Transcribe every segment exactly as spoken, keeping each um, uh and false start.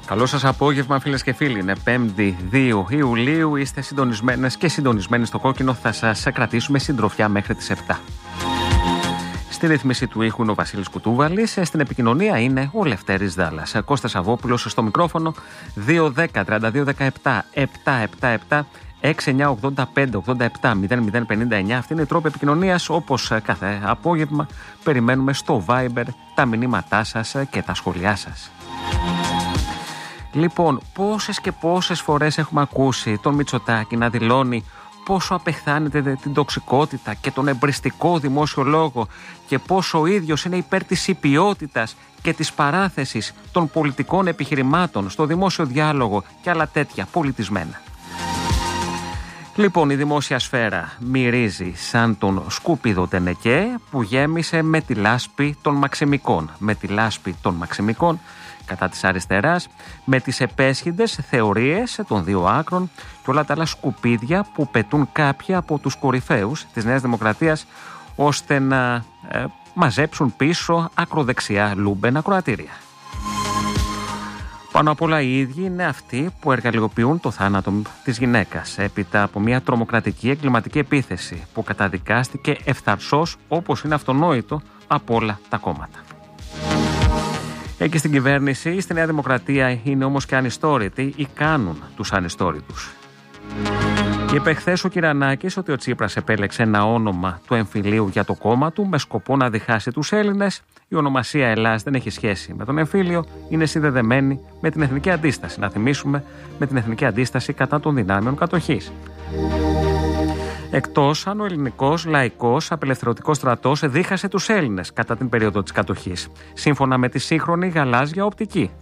Καλό σας απόγευμα, φίλες και φίλοι. Είναι πέμπτη δύο Ιουλίου. Είστε συντονισμένες και συντονισμένοι στο κόκκινο. Θα σας κρατήσουμε συντροφιά μέχρι τις επτά. Στη ρύθμιση του ήχου είναι ο Βασίλης Κουτούβαλης. Στην επικοινωνία είναι ο Λευτέρης Δάλλας. Κώστας Αβόπουλος στο μικρόφωνο. δύο δέκα τριάντα δύο δεκαεπτά επτακόσια εβδομήντα επτά έξι εννιά ογδόντα πέντε ογδόντα επτά μηδέν μηδέν πενήντα εννιά. Αυτή είναι η τρόπη επικοινωνίας. Όπως κάθε απόγευμα, περιμένουμε στο Viber τα μηνύματά σας και τα σχόλιά σας. Λοιπόν, πόσες και πόσες φορές έχουμε ακούσει τον Μητσοτάκη να δηλώνει πόσο απεχθάνεται την τοξικότητα και τον εμπριστικό δημόσιο λόγο και πόσο ο ίδιος είναι υπέρ της υπιότητας και της παράθεσης των πολιτικών επιχειρημάτων στο δημόσιο διάλογο και άλλα τέτοια πολιτισμένα. Λοιπόν, η δημόσια σφαίρα μυρίζει σαν τον σκούπιδο τενεκέ που γέμισε με τη λάσπη των μαξιμικών. Με τη λάσπη των μαξιμικών κατά της αριστεράς, με τις επέσχυντες θεωρίες των δύο άκρων και όλα τα άλλα σκουπίδια που πετούν κάποιοι από τους κορυφαίους της Νέας Δημοκρατίας ώστε να ε, μαζέψουν πίσω ακροδεξιά λούμπενα κροατήρια. Πάνω απ' όλα οι ίδιοι είναι αυτοί που εργαλειοποιούν το θάνατο της γυναίκας έπειτα από μια τρομοκρατική εγκληματική επίθεση που καταδικάστηκε ευθαρσώς, όπως είναι αυτονόητο, από όλα τα κόμματα. Εκεί στην κυβέρνηση, στη Νέα Δημοκρατία είναι όμως και ανιστόρητοι ή κάνουν τους ανιστόρητους. Είπε χθες ο Κυρανάκης ότι ο Τσίπρας επέλεξε ένα όνομα του εμφυλίου για το κόμμα του με σκοπό να διχάσει τους Έλληνες. Η ονομασία Ελλάς δεν έχει σχέση με τον εμφύλιο, είναι συνδεδεμένη με την εθνική αντίσταση. Να θυμίσουμε, με την εθνική αντίσταση κατά των δυνάμεων κατοχής. Εκτός αν ο ελληνικός λαϊκός απελευθερωτικός στρατός δίχασε τους Έλληνες κατά την περίοδο της κατοχής, σύμφωνα με τη σύγχρονη γαλάζια οπτική.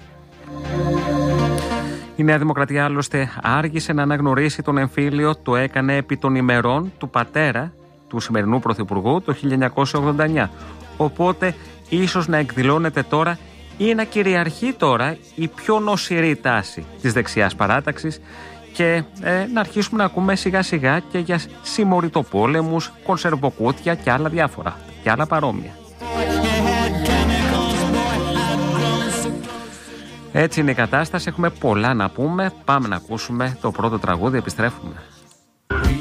Η Νέα Δημοκρατία άλλωστε άργησε να αναγνωρίσει τον εμφύλιο, το έκανε επί των ημερών του πατέρα του σημερινού πρωθυπουργού το χίλια εννιακόσια ογδόντα εννιά. Οπότε ίσως να εκδηλώνεται τώρα ή να κυριαρχεί τώρα η πιο νοσηρή τάση της δεξιάς παράταξης και ε, να αρχίσουμε να ακούμε σιγά σιγά και για συμμοριτοπόλεμους, κονσερβοκούτια και άλλα διάφορα και άλλα παρόμοια. Έτσι είναι η κατάσταση, έχουμε πολλά να πούμε. Πάμε να ακούσουμε το πρώτο τραγούδι, επιστρέφουμε.